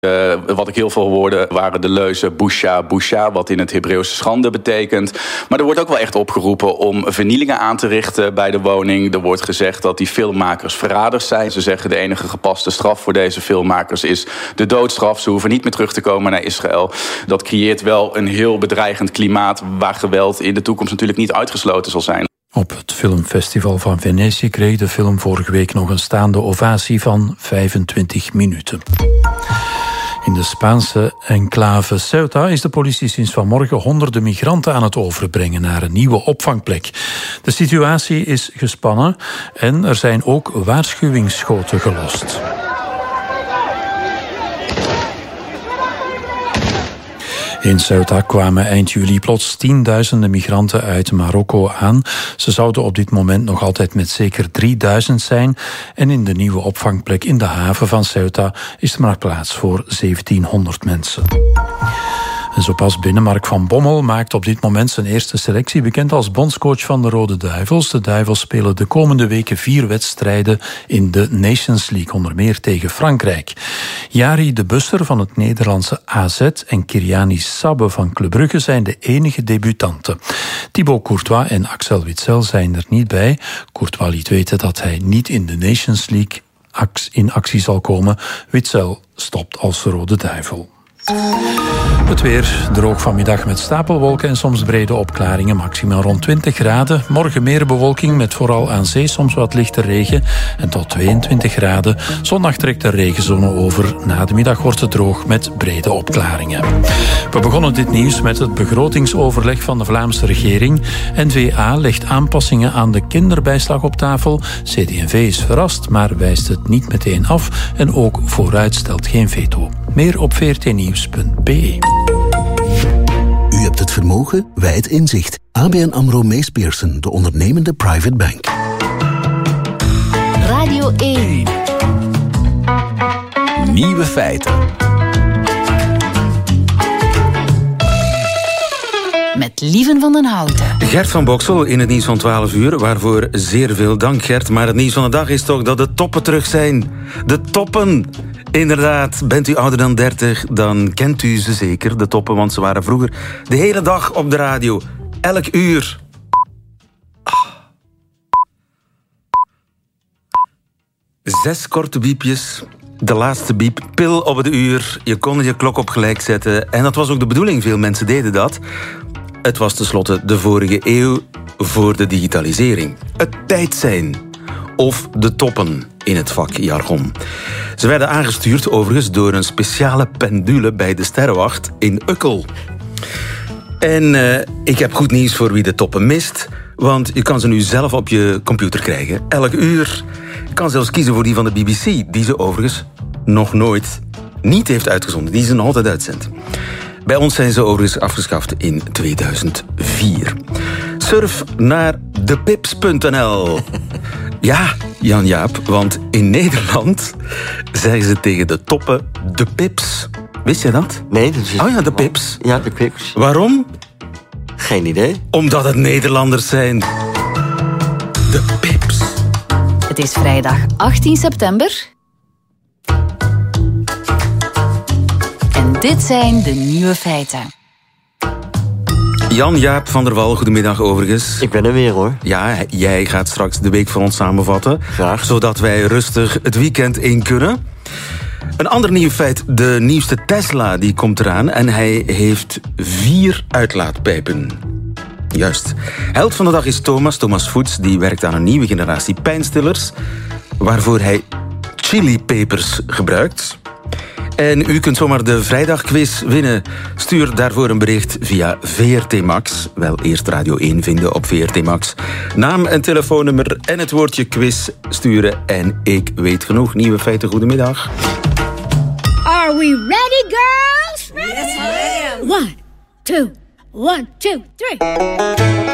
Wat ik heel veel hoorde waren de leuzen Busha, Busha, wat in het Hebreeuws schande betekent. Maar er wordt ook wel echt opgeroepen om vernielingen aan te richten bij de woning. Er wordt gezegd dat die filmmakers verraders zijn. Ze zeggen de enige gepaste straf voor deze filmmakers is de doodstraf. Ze hoeven niet meer terug te komen naar Israël. Dat creëert wel een heel bedreigend klimaat waar geweld in de toekomst natuurlijk niet uitgesloten zal zijn. Op het filmfestival van Venetië kreeg de film vorige week nog een staande ovatie van 25 minuten. In de Spaanse enclave Ceuta is de politie sinds vanmorgen honderden migranten aan het overbrengen naar een nieuwe opvangplek. De situatie is gespannen en er zijn ook waarschuwingsschoten gelost. In Ceuta kwamen eind juli plots 10.000 migranten uit Marokko aan. Ze zouden op dit moment nog altijd met zeker 3.000 zijn. En in de nieuwe opvangplek in de haven van Ceuta is er maar plaats voor 1700 mensen. En zo pas binnen. Mark van Bommel maakt op dit moment zijn eerste selectie, bekend als bondscoach van de Rode Duivels. De Duivels spelen de komende weken 4 wedstrijden in de Nations League, onder meer tegen Frankrijk. Jari de Busser van het Nederlandse AZ en Kiriani Sabbe van Club Brugge zijn de enige debutanten. Thibaut Courtois en Axel Witsel zijn er niet bij. Courtois liet weten dat hij niet in de Nations League in actie zal komen. Witsel stopt als Rode Duivel. Het weer droog vanmiddag met stapelwolken en soms brede opklaringen, maximaal rond 20 graden. Morgen meer bewolking met vooral aan zee soms wat lichte regen en tot 22 graden. Zondag trekt de regenzone over. Na de middag wordt het droog met brede opklaringen. We begonnen dit nieuws met het begrotingsoverleg van de Vlaamse regering. N-VA legt aanpassingen aan de kinderbijslag op tafel. CD&V is verrast, maar wijst het niet meteen af en ook vooruit stelt geen veto. Meer op vrtnieuws.be. U hebt het vermogen, wij het inzicht. ABN AMRO Mees Pierson, de ondernemende private bank. Radio 1. Nieuwe feiten. Met Lieven van den Houten. Gert van Boksel in het nieuws van 12 uur, waarvoor zeer veel dank, Gert. Maar het nieuws van de dag is toch dat de toppen terug zijn. De toppen! Inderdaad, bent u ouder dan 30, dan kent u ze zeker, de toppen, want ze waren vroeger de hele dag op de radio. Elk uur. 6 korte biepjes. De laatste biep, pil op het uur. Je kon je klok op gelijk zetten. En dat was ook de bedoeling, veel mensen deden dat. Het was tenslotte de vorige eeuw voor de digitalisering. Het tijd zijn. Of de toppen in het vakjargon. Ze werden aangestuurd overigens door een speciale pendule bij de Sterrenwacht in Ukkel. En ik heb goed nieuws voor wie de toppen mist, want je kan ze nu zelf op je computer krijgen. Elk uur. Je kan zelfs kiezen voor die van de BBC, die ze overigens nog nooit niet heeft uitgezonden. Die ze nog altijd uitzendt. Bij ons zijn ze overigens afgeschaft in 2004. Surf naar depips.nl. Ja, Jan-Jaap, want in Nederland zeggen ze tegen de toppen de pips. Wist je dat? Nee, dat is... Oh ja, de pips. Ja, de pips. Waarom? Geen idee. Omdat het Nederlanders zijn. De pips. Het is vrijdag 18 september. En dit zijn de nieuwe feiten. Jan-Jaap van der Wal, goedemiddag overigens. Ik ben er weer, hoor. Ja, jij gaat straks de week voor ons samenvatten. Graag. Zodat wij rustig het weekend in kunnen. Een ander nieuw feit, de nieuwste Tesla die komt eraan. En hij heeft 4 uitlaatpijpen. Juist. Held van de dag is Thomas Voets. Die werkt aan een nieuwe generatie pijnstillers, waarvoor hij chilipepers gebruikt. En u kunt zomaar de vrijdagquiz winnen. Stuur daarvoor een bericht via VRT Max. Wel eerst Radio 1 vinden op VRT Max. Naam en telefoonnummer en het woordje quiz sturen. En ik weet genoeg. Nieuwe feiten, goedemiddag. Are we ready, girls? Yes, ma'am. 1, 2, 1, 2, 3.